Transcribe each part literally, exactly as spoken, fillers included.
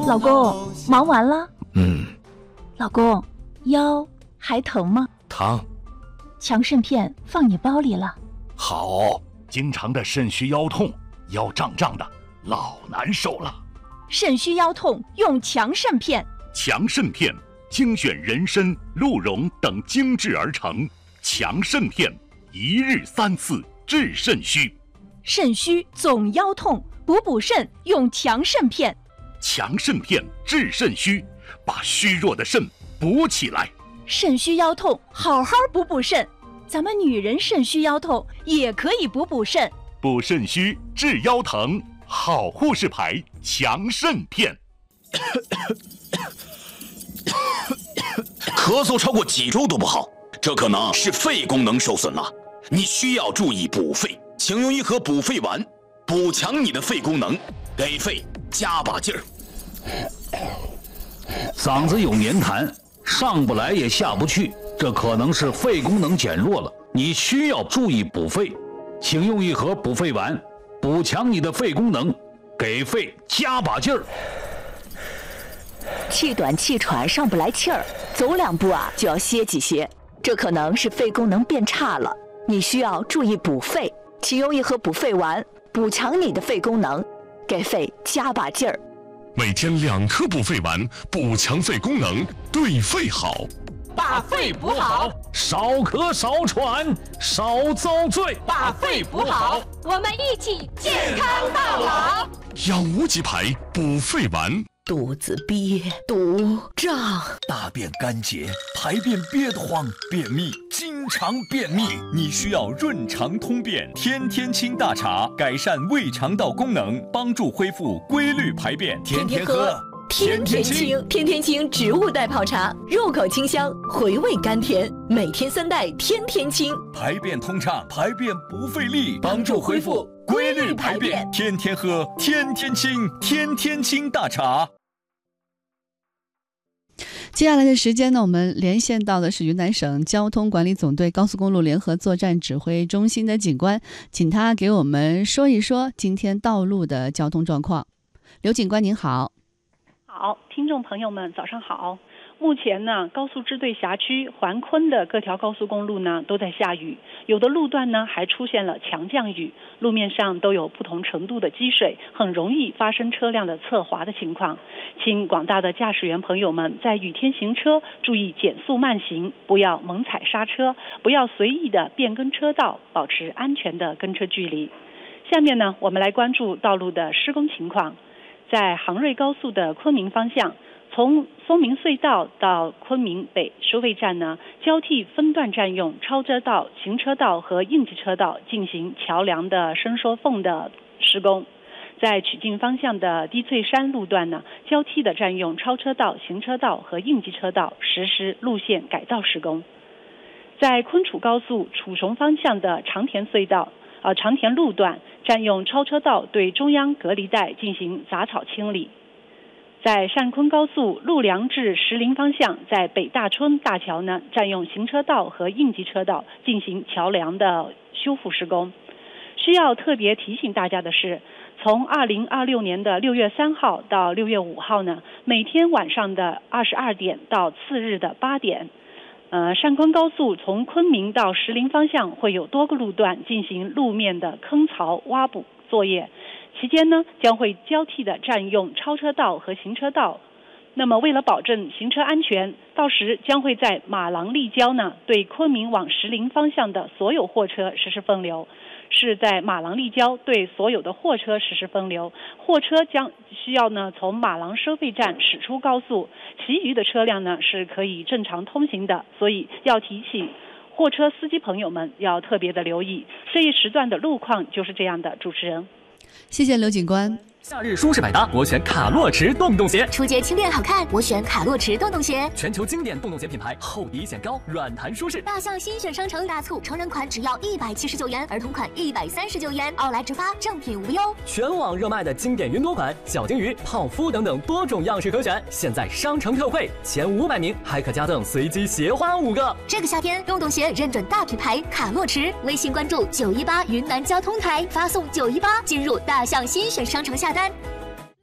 老公，忙完了？ 嗯。 老公，腰还疼吗？ 疼。 强肾片放你包里了。 好，经常的肾虚腰痛，腰胀胀的，老难受了。 肾虚腰痛用强肾片。 强肾片精选人参、鹿茸等精制而成，强肾片一日三次治肾虚。 肾虚总腰痛，补补肾用强肾片。 强肾片治肾虚，把虚弱的肾补起来。 肾虚腰痛，好好补补肾。咱们女人肾虚腰痛也可以补补肾。 补肾虚治腰疼，好护士牌强肾片。 咳嗽超过几周都不好，这可能是肺功能受损了。你需要注意补肺，请用一盒补肺丸，补强你的肺功能，给肺加把劲儿。 嗓子有黏痰，上不来也下不去，这可能是肺功能减弱了，你需要注意补肺，请用一盒补肺丸，补强你的肺功能，给肺加把劲儿。 气短气喘上不来气儿，走两步啊就要歇几歇，这可能是肺功能变差了，你需要注意补肺，请用一盒补肺丸，补强你的肺功能，给肺加把劲儿。 每天两颗补肺丸，补强肺功能，对肺好。 把肺补好， 少咳少喘少遭罪。 把肺补好，我们一起健康到老。 养无极牌补肺丸。 肚子憋、堵、胀， 大便干结，排便憋得慌，便秘，经常便秘，你需要润肠通便天天清大茶，改善胃肠道功能，帮助恢复规律排便。 天天喝，天天清，天天清植物代泡茶，入口清香，回味甘甜，每天三袋，天天清， 排便通畅，排便不费力，帮助恢复规律排便。天天喝，天天清，天天清大茶。 接下来的时间呢，我们连线到的是云南省交通管理总队高速公路联合作战指挥中心的警官，请他给我们说一说今天道路的交通状况。刘警官您好。 好，听众朋友们早上好。目前呢，高速支队辖区环昆的各条高速公路呢都在下雨，有的路段呢还出现了强降雨，路面上都有不同程度的积水，很容易发生车辆的侧滑的情况。请广大的驾驶员朋友们在雨天行车注意减速慢行，不要猛踩刹车，不要随意的变更车道，保持安全的跟车距离。下面呢，我们来关注道路的施工情况。在杭瑞高速的昆明方向，从松明隧道到昆明北收费站呢，交替分段占用超车道、行车道和应急车道进行桥梁的伸缩缝的施工。在曲靖方向的低翠山路段呢，交替的占用超车道、行车道和应急车道实施路线改道施工。在昆楚高速楚雄方向的长田隧道呃长田路段，占用超车道对中央隔离带进行杂草清理。在汕昆高速陆良至石林方向，在北大春大桥呢，占用行车道和应急车道进行桥梁的修复施工。需要特别提醒大家的是，从二零二六年的六月三号到六月五号呢，每天晚上的二十二点到次日的八点，呃，汕昆高速从昆明到石林方向会有多个路段进行路面的坑槽挖补作业，期间呢将会交替的占用超车道和行车道。那么为了保证行车安全，到时将会在马郎立交呢对昆明往石林方向的所有货车实施分流，是在马郎立交对所有的货车实施分流，货车将需要呢从马郎收费站驶出高速，其余的车辆呢是可以正常通行的，所以要提醒货车司机朋友们要特别的留意这一时段的路况就是这样的。主持人， 谢谢刘警官。 夏日舒适百搭，我选卡洛驰洞洞鞋。 出街轻便好看，我选卡洛驰洞洞鞋。 全球经典洞洞鞋品牌，厚底显高，软弹舒适。 大象新选商城大促，成人款只要一百七十九元，儿童款一百三十九元，奥莱直发，正品无忧。 全网热卖的经典云朵款、小金鱼、泡芙等等多种样式可选，现在商城特惠，前五百名还可加赠随机鞋花五个。 这个夏天，洞洞鞋认准大品牌卡洛驰，微信关注九一八云南交通台，发送九一八进入大象新选商城下单。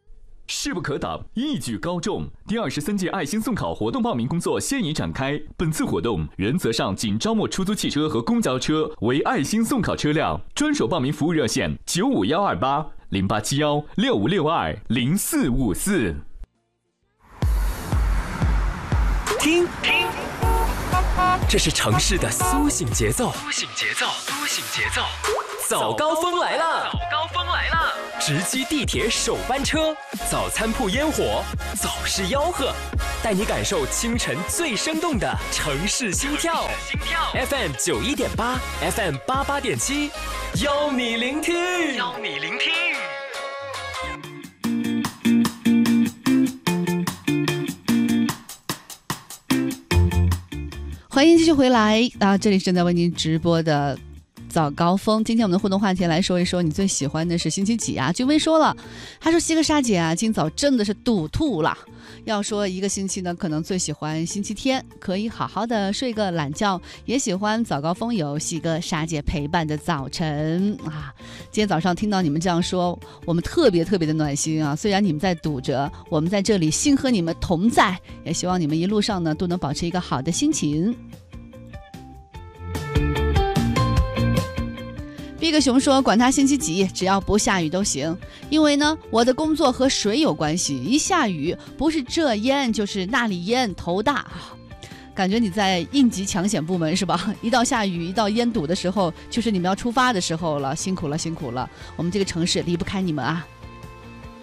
势不可挡，一举高中。第二十三届爱心送考活动报名工作现已展开。本次活动原则上仅招募出租汽车和公交车为爱心送考车辆，专属报名服务热线九五幺二八零八七幺六五六二零四五四。 听，听，这是城市的苏醒节奏。苏醒节奏，苏醒节奏。早高峰来了，早高峰来了！直击地铁首班车，早餐铺烟火，早市吆喝，带你感受清晨最生动的城市心跳。心跳 F M 九一点八 ，F M 八八点七，邀你聆听，邀你聆听。 欢迎继续回来啊！这里正在为您直播的早高峰，今天我们的互动话题来说一说你最喜欢的是星期几啊？君威说了，他说西哥莎姐啊，今早真的是堵吐了。要说一个星期呢，可能最喜欢星期天，可以好好的睡个懒觉，也喜欢早高峰有西哥莎姐陪伴的早晨啊。今天早上听到你们这样说，我们特别特别的暖心啊！虽然你们在堵着，我们在这里心和你们同在，也希望你们一路上呢都能保持一个好的心情。毕个熊说，管他星期几，只要不下雨都行，因为呢我的工作和水有关系，一下雨不是这淹就是那里淹，头大。感觉你在应急抢险部门是吧？一到下雨一到淹堵的时候，就是你们要出发的时候了，辛苦了辛苦了，我们这个城市离不开你们啊。